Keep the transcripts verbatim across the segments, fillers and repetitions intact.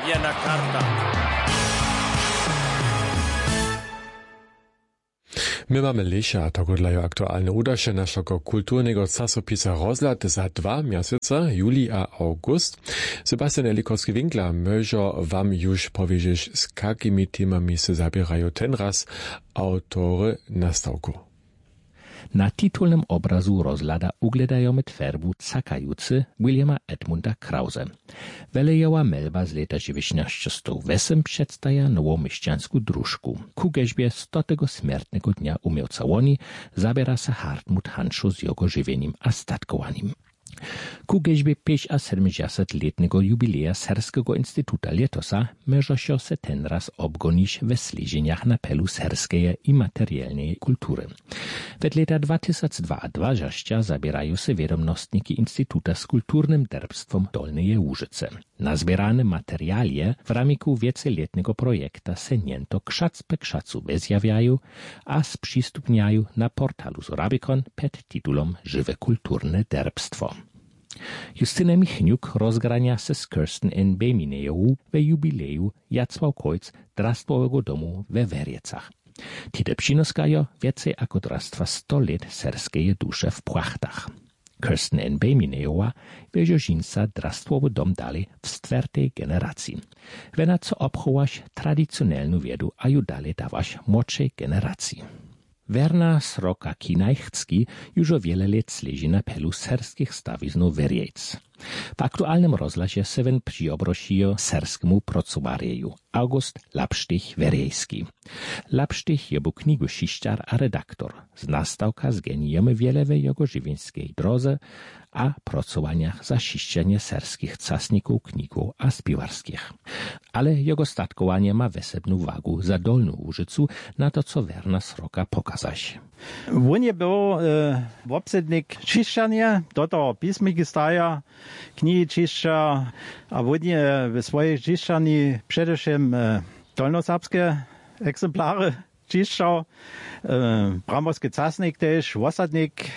czerwiena karta. My mamy lesia, to godlają aktualne udasze naszego kulturnego czasopisa Rozhľad za dwa miesiące, juli a august. Sebastian Elikowski-Winkler może wam już powiedzieć, z jakimi temami się zabierają ten raz autory nastawku. Na titulnym obrazu Rozhľada ugledajemy twerbu Cakajúcy Williama Edmunda Krause. Welejowa melba z lata dziewiętnaście osiem przedstawia nową mieszczanską drużku. Ku geźbie stotego śmiertnego dnia umiałca łoni zabiera się Hartmut Hanszo z jego żywieniem a statkowaniem. Ku geźbie pięćdziesięciosedemletnego jubileja Serskiego Instytuta Letosa może się ten raz obgonić we sliżeniach na pelu serskiej i materialnej kultury. W lata dwa tysiące dwudziestym zabierają się wiadomostniki Instytuta z kulturnym derbstwem Dolnej Łużyce. Nazbierane materialie w ramiku wiecoletniego projekta se niento krzac pe krzacu wyzjawiają, a sprzystupniają na portalu Zorabikon pod tytułem Żywe kulturne derbstwo. Justyna Michniuk rozgrania se z Kirsten N. Beminejowu we jubileju Jacławkojc drastwowego domu we Werjecach. Tite przynoskajo więcej jako drastwa sto lat serskiej dusze w płachtach. Kirsten N. Beminejowa weźo żinca drastwowy dom dalej w czwartej generacji. Wena co obchowaś tradycjonalną wiedu, a ju dalej dawaś młodszej generacji. Werna Sroka Kinajchcki już o wiele lat sleży na pelu serskich stawiznów Werjec. W aktualnym rozhlasie seven przyobrošijo serskiemu pracowarieju August Lapštych Werjejski. Lapštych je był knigušišťar a redaktor. Z nastawka zgenijemy wiele w jego żywieńskiej drodze a pracowaniach za šišćanie serskich casników, knigów a spiwarskich. Ale jego statkowanie ma wesebną wagu za Dolną Łużycu na to, co Werna Sroka pokazać. On je był e, obsednik čišćania, toto pismiki staja, knihy čišća, a on je w swojej čišćani przedevším e, dolnoserbskie egzemplary čišćał, e, bramorski casnik też, wosadnik,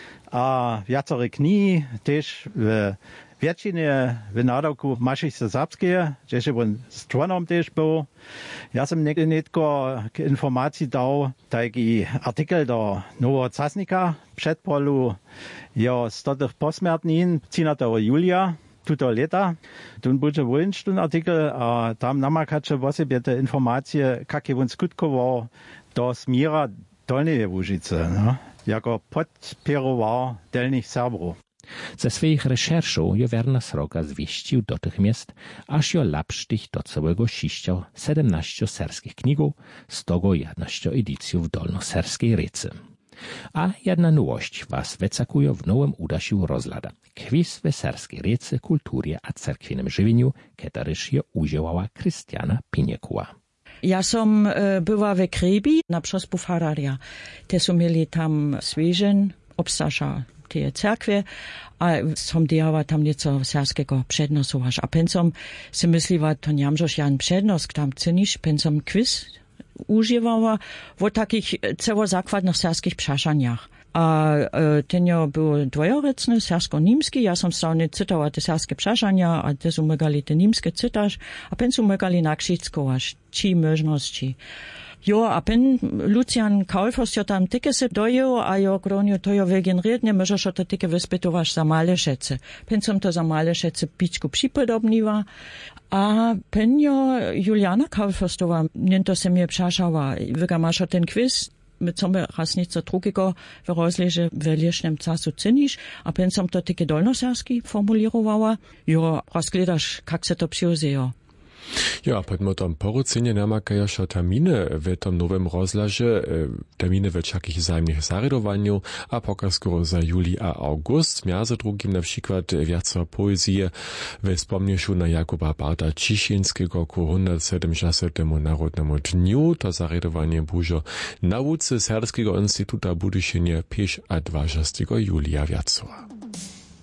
a viacore knihy też w většině v nádavku mašice serbskie, že on stronom też był. Ja sam netko k informacji dał taki artikel do Nowego Czasnika przed polu jo stotych posmärtnin, dvacátého julia tuto leta. Tun bude volinč ten artikel, a tam namakače o sobie te informacje, jak je on skutkował do smíra Dolnej Łużyce, no? Jako podpierował delnych Serbrów. Ze swoich reszerszów je Werna Sroka zwieścił dotychmiast, aż jo Lapštych do całego šišćał siedemnaście serskich knigów, z tego jedenaście edycjów dolnoserskiej recy. A jedna nowość was wecakuje w nowym udasiu Rozhľada. Quiz we serskiej recy, kulturze a cerkwiennym żywieniu, kiedyś je udziałała Krystiana Piniekuła. Ja som e, była w Krebi na prospu Fararia. Te są mieli tam swieżen, obsasza te cerkwie, a som dijała tam nieco serskiego przednosoważ. A pensom si mysliła, to niamżoż jan przednosk tam cynisz, pensom quiz używała w takich ceło-zakładnych serskich przeszaniach. A e, tenio był dwojorecny, sersko-nimski, ja som stałny cytała te serskie przeszania, a te są megali te nimskie cytaż, a pen są megali nakrzickoważ, ci możności. Jo, a pen Lucian Kaulfos jo tam tyke se dojo, a jo gronio to jo wygeneriert, nie możesz to tyke wyspytować za male szece. Pen som to za male szece piczku przypodobniła, a pen jo Juliana Kaulfostowa, nie to se mnie przeszała, wygamasza ten quiz, my chcemy raz nieco drugiego w rozleże w licznym czasu cynisz, a pen som to tyke dolnoserski formulirowała, jo, rozgledasz, jak se to przyuzejo. Ja, pod motom porucenie namakają się terminy w tym nowym rozhlaže, terminy w takich wzajemnych zaredowaniu, a pokaz skoro za juli a august. Między drugim na przykład wiaco poezji we wspomnieniu na Jakuba Barta Ciszynskiego ku sto siedemdziesiątemu Narodnemu Dniu. To zaredowanie bużo nauce Serskiego Instytuta Budyšine pięć a dwadzieścia julia wiacowa.